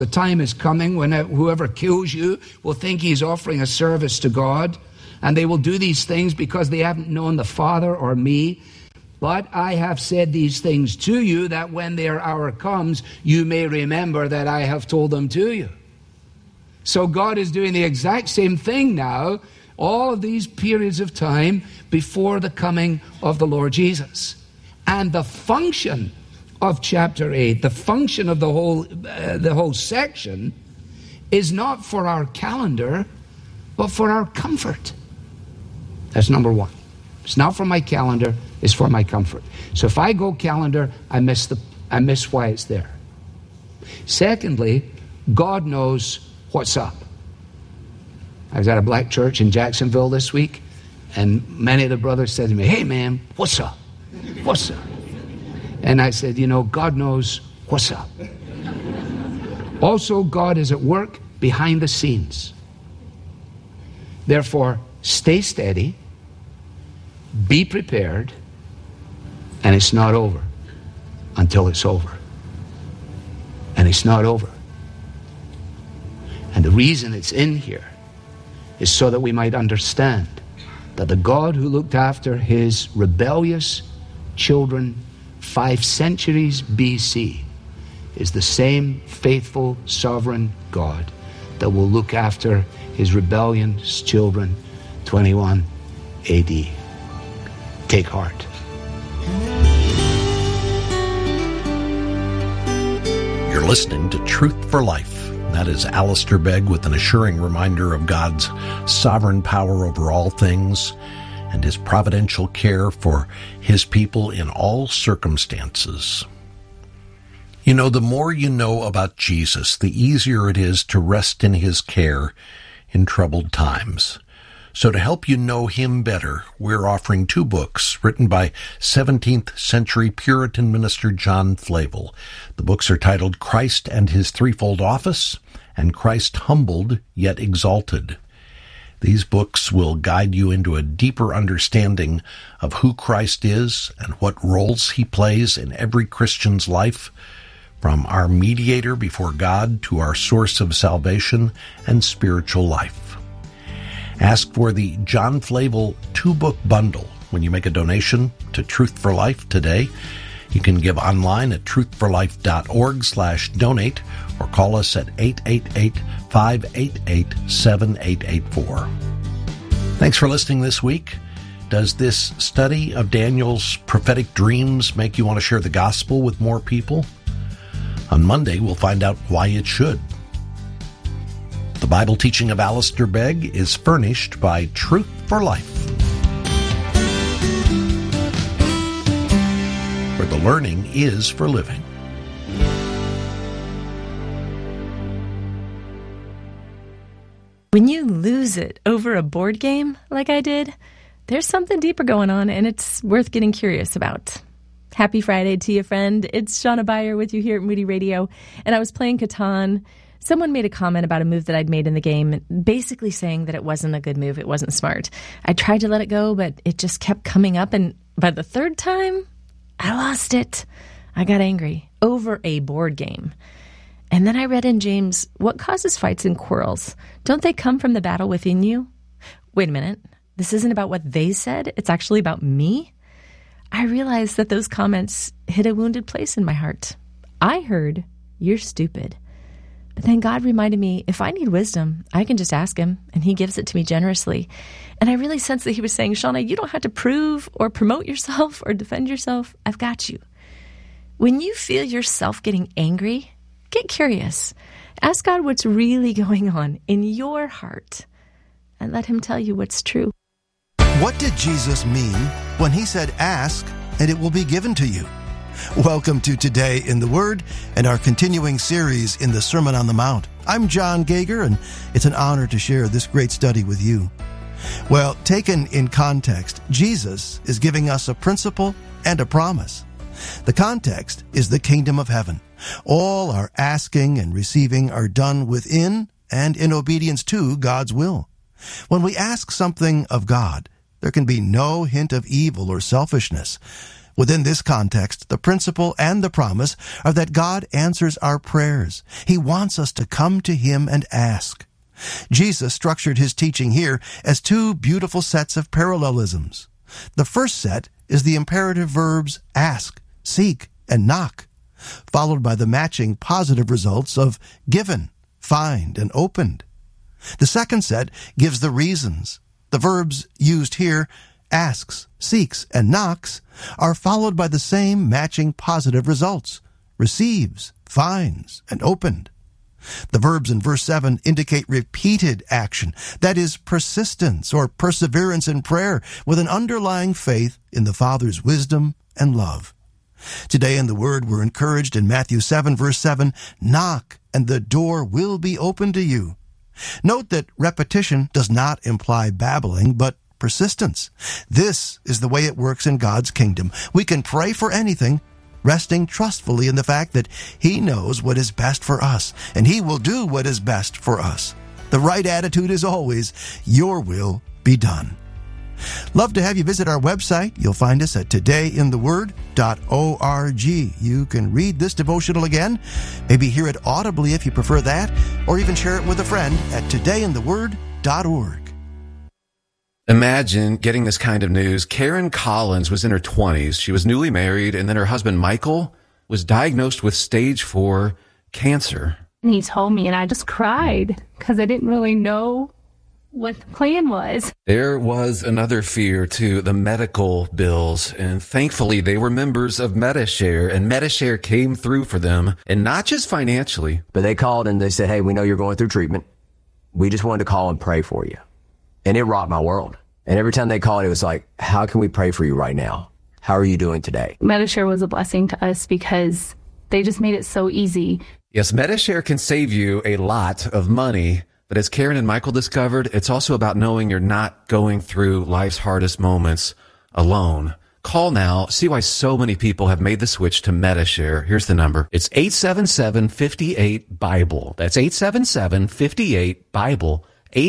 The time is coming when whoever kills you will think he's offering a service to God, and they will do these things because they haven't known the Father or me. But I have said these things to you, that when their hour comes, you may remember that I have told them to you. So God is doing the exact same thing now, all of these periods of time before the coming of the Lord Jesus. And the function of chapter 8, the function of the whole section, is not for our calendar, but for our comfort. That's number one. It's not for my calendar, it's for my comfort. So if I go calendar, I miss why it's there. Secondly, God knows what's up. I was at a black church in Jacksonville this week, and many of the brothers said to me, "Hey man, what's up? What's up?" And I said, God knows what's up. Also, God is at work behind the scenes. Therefore, stay steady, be prepared, and it's not over until it's over. And it's not over. And the reason it's in here is so that we might understand that the God who looked after his rebellious children 5 centuries BC is the same faithful, sovereign God that will look after his rebellious children 21 AD. Take heart. You're listening to Truth for Life. That is Alistair Begg with an assuring reminder of God's sovereign power over all things and his providential care for his people in all circumstances. The more you know about Jesus, the easier it is to rest in his care in troubled times. So to help you know him better, we're offering 2 books written by 17th century Puritan minister John Flavel. The books are titled Christ and His Threefold Office and Christ Humbled Yet Exalted. These books will guide you into a deeper understanding of who Christ is and what roles he plays in every Christian's life, from our mediator before God to our source of salvation and spiritual life. Ask for the John Flavel 2-book bundle when you make a donation to Truth for Life today. You can give online at truthforlife.org/donate or call us at 888-588-7884. Thanks for listening this week. Does this study of Daniel's prophetic dreams make you want to share the gospel with more people? On Monday, we'll find out why it should. The Bible teaching of Alistair Begg is furnished by Truth for Life, where the learning is for living. When you lose it over a board game like I did, there's something deeper going on, and it's worth getting curious about. Happy Friday to you, friend. It's Shauna Beyer with you here at Moody Radio, and I was playing Catan. Someone made a comment about a move that I'd made in the game, basically saying that it wasn't a good move, it wasn't smart. I tried to let it go, but it just kept coming up, and by the 3rd time, I lost it. I got angry over a board game. And then I read in James, what causes fights and quarrels? Don't they come from the battle within you? Wait a minute. This isn't about what they said. It's actually about me. I realized that those comments hit a wounded place in my heart. I heard, you're stupid. But then God reminded me, if I need wisdom, I can just ask him, and he gives it to me generously. And I really sensed that he was saying, Shauna, you don't have to prove or promote yourself or defend yourself. I've got you. When you feel yourself getting angry, get curious. Ask God what's really going on in your heart, and let him tell you what's true. What did Jesus mean when he said, ask, and it will be given to you? Welcome to Today in the Word and our continuing series in the Sermon on the Mount. I'm John Gager, and it's an honor to share this great study with you. Well, taken in context, Jesus is giving us a principle and a promise. The context is the kingdom of heaven. All our asking and receiving are done within and in obedience to God's will. When we ask something of God, there can be no hint of evil or selfishness. Within this context, the principle and the promise are that God answers our prayers. He wants us to come to Him and ask. Jesus structured His teaching here as two beautiful sets of parallelisms. The first set is the imperative verbs ask, seek, and knock, followed by the matching positive results of given, find, and opened. The second set gives the reasons. The verbs used here, asks, seeks, and knocks, are followed by the same matching positive results, receives, finds, and opened. The verbs in verse 7 indicate repeated action, that is, persistence or perseverance in prayer with an underlying faith in the Father's wisdom and love. Today in the Word, we're encouraged in Matthew 7, verse 7, knock, and the door will be opened to you. Note that repetition does not imply babbling, but persistence. This is the way it works in God's kingdom. We can pray for anything, resting trustfully in the fact that He knows what is best for us, and He will do what is best for us. The right attitude is always, your will be done. Love to have you visit our website. You'll find us at todayintheword.org. You can read this devotional again, maybe hear it audibly if you prefer that, or even share it with a friend at todayintheword.org. Imagine getting this kind of news. Karen Collins was in her 20s. She was newly married, and then her husband, Michael, was diagnosed with stage 4 cancer. And he told me, and I just cried because I didn't really know what the plan was. There was another fear, too, the medical bills. And thankfully, they were members of Medi-Share, and Medi-Share came through for them, and not just financially. But they called and they said, hey, we know you're going through treatment. We just wanted to call and pray for you. And it rocked my world. And every time they called, it was like, how can we pray for you right now? How are you doing today? Medi-Share was a blessing to us because they just made it so easy. Yes, Medi-Share can save you a lot of money. But as Karen and Michael discovered, it's also about knowing you're not going through life's hardest moments alone. Call now. See why so many people have made the switch to Medi-Share. Here's the number. It's 877-58-BIBLE. That's 877-58-BIBLE.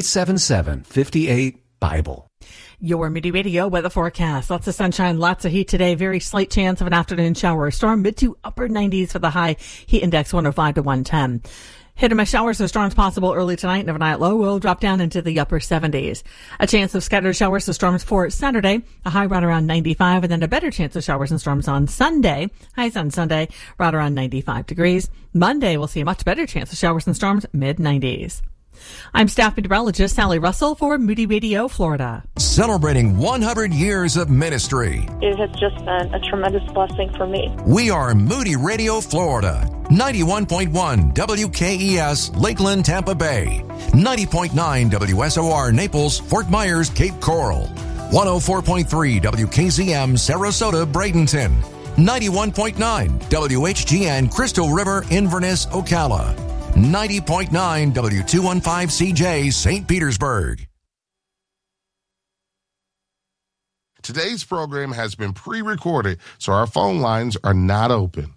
877-58-BIBLE. Your Moody Radio weather forecast. Lots of sunshine, lots of heat today. Very slight chance of an afternoon shower or storm. Mid to upper 90s for the high. Heat index 105 to 110. Hit and miss showers or storms possible early tonight, and overnight low will drop down into the upper 70s. A chance of scattered showers or storms for Saturday, a high right around 95, and then a better chance of showers and storms on Sunday. Highs on Sunday, right around 95 degrees. Monday, we'll see a much better chance of showers and storms, mid-90s. I'm staff meteorologist Sally Russell for Moody Radio, Florida. Celebrating 100 years of ministry. It has just been a tremendous blessing for me. We are Moody Radio, Florida. 91.1 WKES, Lakeland, Tampa Bay. 90.9 WSOR, Naples, Fort Myers, Cape Coral. 104.3 WKZM, Sarasota, Bradenton. 91.9 WHGN, Crystal River, Inverness, Ocala. 90.9 W215CJ, St. Petersburg. Today's program has been pre-recorded, so our phone lines are not open.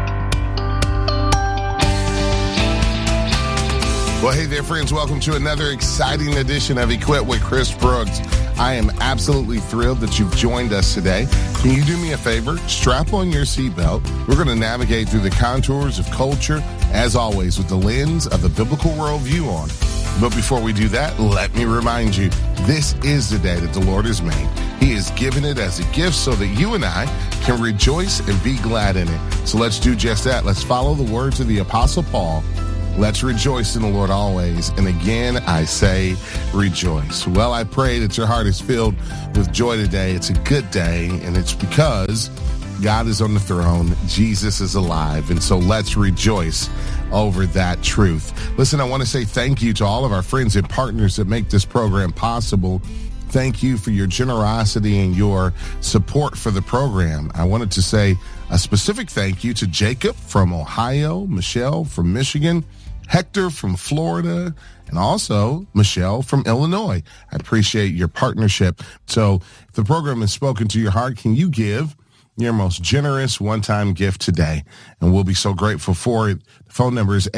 Well, hey there, friends. Welcome to another exciting edition of Equip with Chris Brooks. I am absolutely thrilled that you've joined us today. Can you do me a favor? Strap on your seatbelt. We're going to navigate through the contours of culture, as always, with the lens of the biblical worldview on. But before we do that, let me remind you, this is the day that the Lord has made. He has given it as a gift so that you and I can rejoice and be glad in it. So let's do just that. Let's follow the words of the Apostle Paul. Let's rejoice in the Lord always. And again, I say rejoice. Well, I pray that your heart is filled with joy today. It's a good day, and it's because God is on the throne. Jesus is alive. And so let's rejoice over that truth. Listen, I want to say thank you to all of our friends and partners that make this program possible. Thank you for your generosity and your support for the program. I wanted to say a specific thank you to Jacob from Ohio, Michelle from Michigan, Hector from Florida, and also Michelle from Illinois. I appreciate your partnership. So if the program has spoken to your heart, can you give your most generous one-time gift today? And we'll be so grateful for it. The phone number is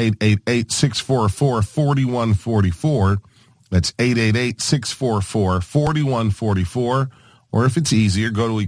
888-644-4144. That's 888-644-4144. or if it's easier, go to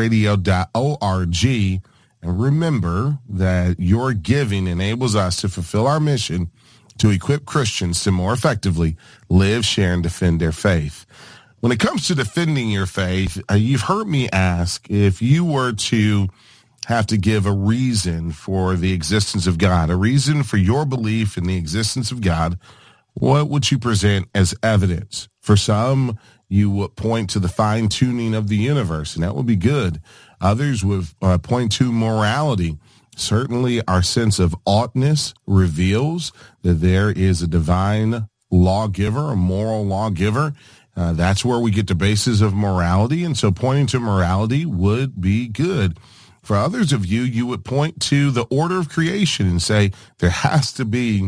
equipradio.org. And remember that your giving enables us to fulfill our mission to equip Christians to more effectively live, share, and defend their faith. When it comes to defending your faith, you've heard me ask, if you were to have to give a reason for the existence of God, a reason for your belief in the existence of God, what would you present as evidence? For some, you would point to the fine-tuning of the universe, and that would be good. Others would point to morality. Certainly, our sense of oughtness reveals that there is a divine lawgiver, a moral lawgiver. That's where we get the basis of morality, and so pointing to morality would be good. For others of you, you would point to the order of creation and say there has to be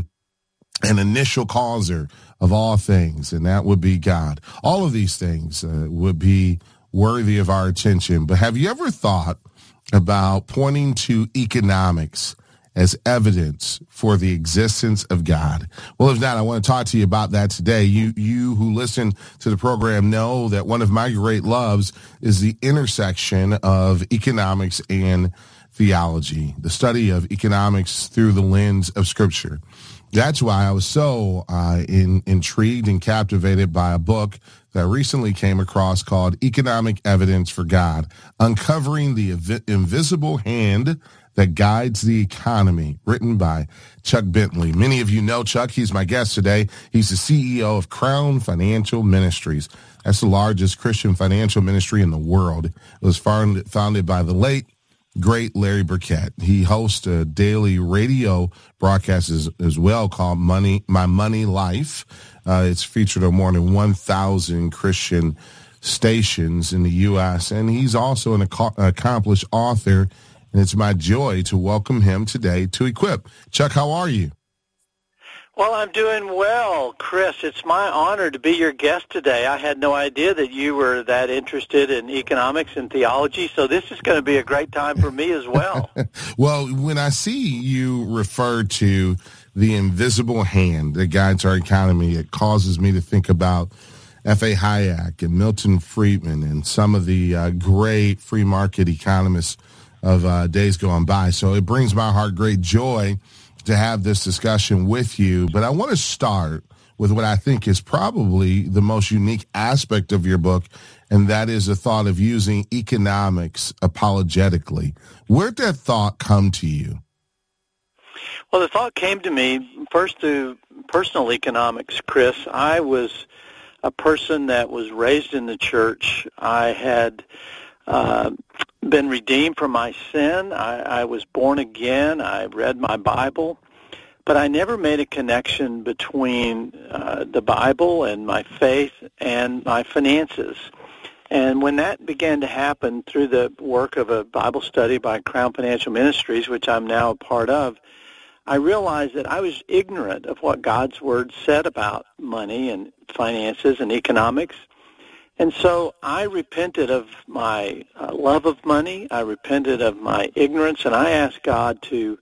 an initial causer of all things, and that would be God. All of these things would be worthy of our attention. But have you ever thought about pointing to economics as evidence for the existence of God? Well, if not, I want to talk to you about that today. You who listen to the program know that one of my great loves is the intersection of economics and theology, the study of economics through the lens of Scripture. That's why I was so intrigued and captivated by a book that I recently came across called Economic Evidence for God, Uncovering the Invisible Hand That Guides the Economy, written by Chuck Bentley. Many of you know Chuck. He's my guest today. He's the CEO of Crown Financial Ministries. That's the largest Christian financial ministry in the world. It was founded by the late, great Larry Burkett. He hosts a daily radio broadcast as well called My Money Life. It's featured on more than 1,000 Christian stations in the U.S., and he's also an accomplished author, and it's my joy to welcome him today to Equip. Chuck, how are you? Well, I'm doing well, Chris. It's my honor to be your guest today. I had no idea that you were that interested in economics and theology, so this is going to be a great time for me as well. Well, when I see you refer to the invisible hand that guides our economy, it causes me to think about F.A. Hayek and Milton Friedman and some of the great free market economists of days gone by. So it brings my heart great joy to have this discussion with you. But I want to start with what I think is probably the most unique aspect of your book, and that is the thought of using economics apologetically. Where'd that thought come to you? Well, the thought came to me first through personal economics, Chris. I was a person that was raised in the church. I had been redeemed from my sin. I was born again. I read my Bible. But I never made a connection between the Bible and my faith and my finances. And when that began to happen through the work of a Bible study by Crown Financial Ministries, which I'm now a part of, I realized that I was ignorant of what God's Word said about money and finances and economics. And so I repented of my love of money. I repented of my ignorance, and I asked God to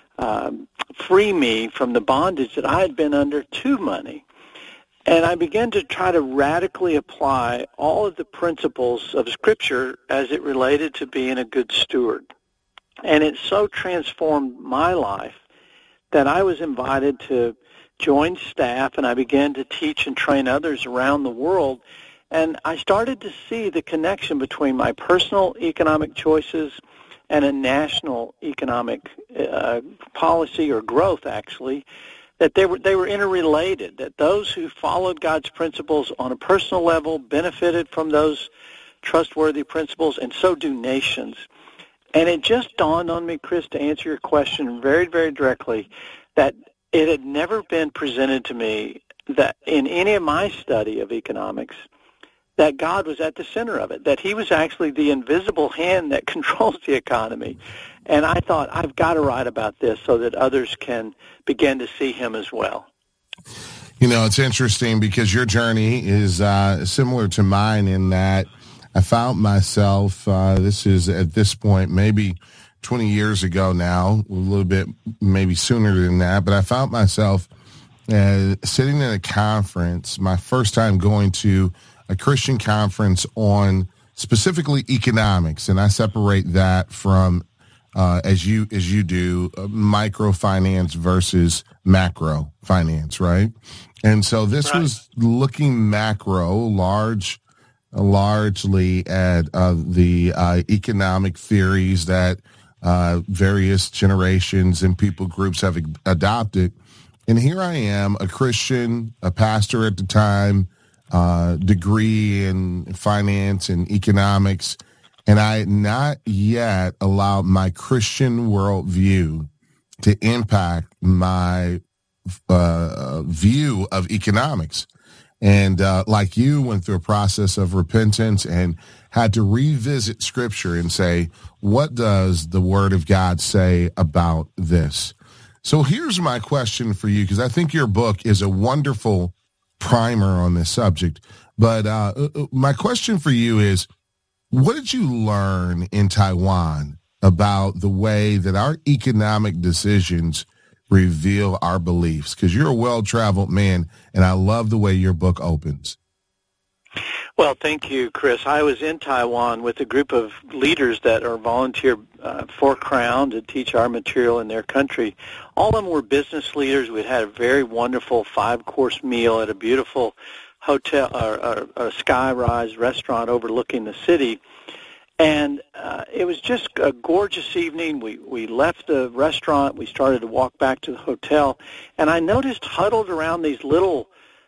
free me from the bondage that I had been under to money. And I began to try to radically apply all of the principles of Scripture as it related to being a good steward. And it so transformed my life that I was invited to join staff, and I began to teach and train others around the world. And I started to see the connection between my personal economic choices and a national economic policy or growth, actually, that they were interrelated, that those who followed God's principles on a personal level benefited from those trustworthy principles, and so do nations. And it just dawned on me, Chris, to answer your question very, very directly, that it had never been presented to me that in any of my study of economics that God was at the center of it, that he was actually the invisible hand that controls the economy. And I thought, I've got to write about this so that others can begin to see him as well. You know, it's interesting because your journey is similar to mine in that I found myself, this is at this point maybe 20 years ago now, a little bit maybe sooner than that, but I found myself sitting at a conference, my first time going to a Christian conference on specifically economics, and I separate that from, as you do, microfinance versus macro finance, right? And so this was looking macro, largely at the economic theories that various generations and people groups have adopted. And here I am, a Christian, a pastor at the time, degree in finance and economics, and I had not yet allowed my Christian worldview to impact my view of economics. And like you, went through a process of repentance and had to revisit Scripture and say, what does the Word of God say about this? So here's my question for you, because I think your book is a wonderful primer on this subject. But my question for you is, what did you learn in Taiwan about the way that our economic decisions reveal our beliefs? Because you're a well-traveled man, and I love the way your book opens. Well, thank you, Chris. I was in Taiwan with a group of leaders that are volunteer for Crown to teach our material in their country. All of them were business leaders. We'd had a very wonderful 5-course meal at a beautiful hotel, a sky-rise restaurant overlooking the city. And it was just a gorgeous evening. We left the restaurant. We started to walk back to the hotel. And I noticed huddled around these little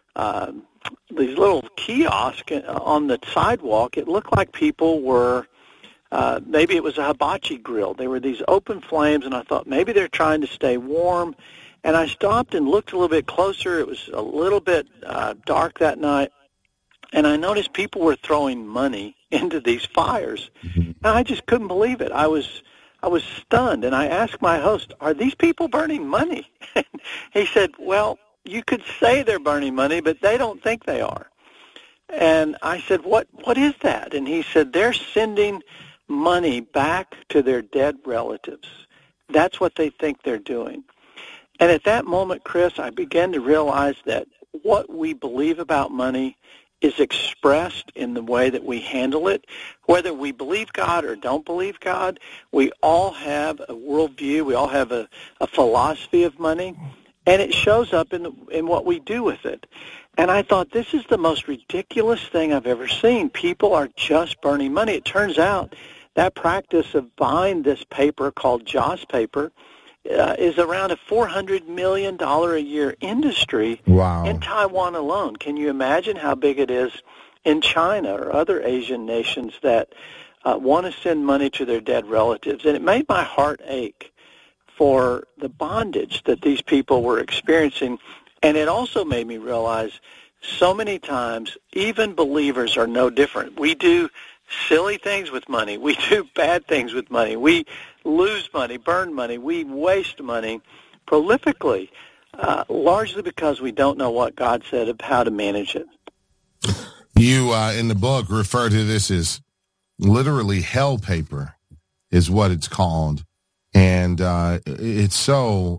kiosks on the sidewalk, it looked like people were, maybe it was a hibachi grill. They were these open flames, and I thought maybe they're trying to stay warm. And I stopped and looked a little bit closer. It was a little bit dark that night, and I noticed people were throwing money into these fires. And I just couldn't believe it. I was stunned, and I asked my host, are these people burning money? He said, well, you could say they're burning money, but they don't think they are. And I said, what is that? And he said, they're sending money back to their dead relatives. That's what they think they're doing. And at that moment, Chris, I began to realize that what we believe about money is expressed in the way that we handle it. Whether we believe God or don't believe God, we all have a worldview. We all have a philosophy of money. And it shows up in what we do with it. And I thought, this is the most ridiculous thing I've ever seen. People are just burning money. It turns out that practice of buying this paper called Joss paper is around a $400 million a year industry in Taiwan alone. Can you imagine how big it is in China or other Asian nations that want to send money to their dead relatives? And it made my heart ache for the bondage that these people were experiencing. And it also made me realize so many times even believers are no different. We do silly things with money. We do bad things with money. We lose money, burn money. We waste money prolifically, largely because we don't know what God said of how to manage it. You, in the book, refer to this as literally hell paper is what it's called. And it's so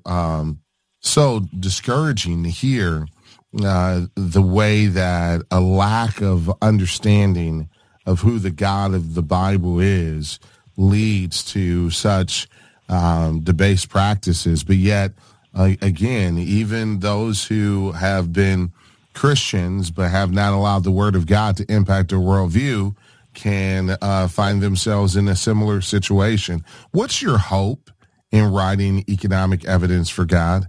discouraging to hear the way that a lack of understanding of who the God of the Bible is leads to such debased practices. But yet, again, even those who have been Christians but have not allowed the Word of God to impact their worldview can find themselves in a similar situation. What's your hope in writing Economic Evidence for God?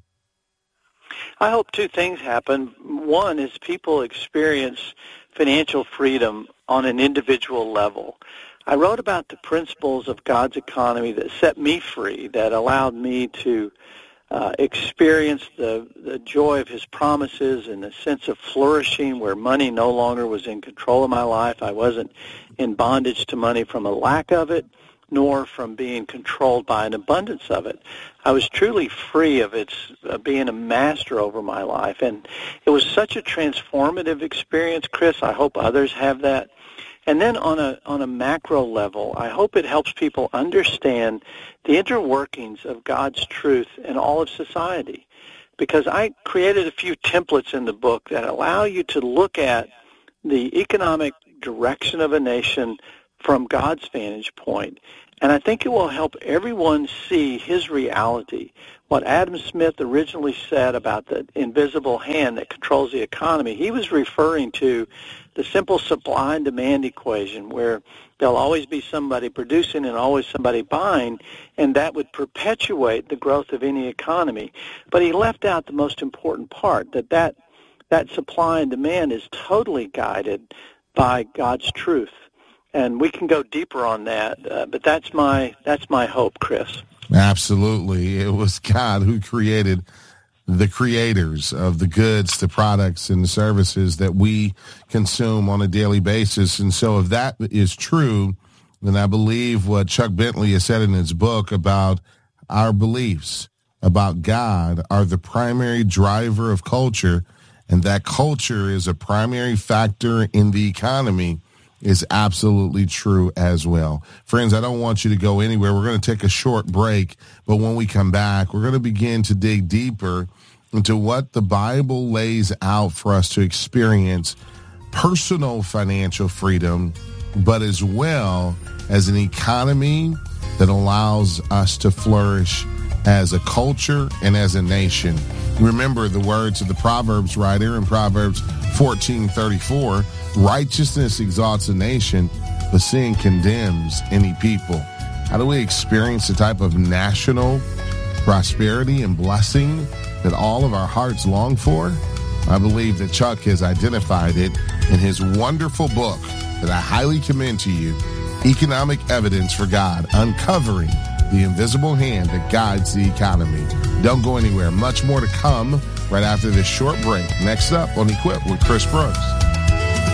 I hope two things happen. One is people experience financial freedom on an individual level. I wrote about the principles of God's economy that set me free, that allowed me to experience the joy of His promises and the sense of flourishing where money no longer was in control of my life. I wasn't in bondage to money from a lack of it, nor from being controlled by an abundance of it. I was truly free of its being a master over my life. And it was such a transformative experience, Chris. I hope others have that. And then on a macro level, I hope it helps people understand the interworkings of God's truth in all of society. Because I created a few templates in the book that allow you to look at the economic direction of a nation from God's vantage point. And I think it will help everyone see his reality. What Adam Smith originally said about the invisible hand that controls the economy, he was referring to the simple supply and demand equation where there'll always be somebody producing and always somebody buying, and that would perpetuate the growth of any economy. But he left out the most important part, that supply and demand is totally guided by God's truth. And we can go deeper on that, but that's my hope, Chris. Absolutely. It was God who created the creators of the goods, the products, and the services that we consume on a daily basis. And so if that is true, then I believe what Chuck Bentley has said in his book about our beliefs about God are the primary driver of culture, and that culture is a primary factor in the economy is absolutely true as well. Friends, I don't want you to go anywhere. We're going to take a short break, but when we come back, we're going to begin to dig deeper into what the Bible lays out for us to experience personal financial freedom, but as well as an economy that allows us to flourish as a culture and as a nation. Remember the words of the Proverbs writer in Proverbs 14:34, righteousness exalts a nation, but sin condemns any people. How do we experience the type of national prosperity and blessing that all of our hearts long for? I believe that Chuck has identified it in his wonderful book that I highly commend to you, Economic Evidence for God, Uncovering the Invisible Hand that Guides the Economy. Don't go anywhere. Much more to come right after this short break. Next up on Equip with Chris Brooks.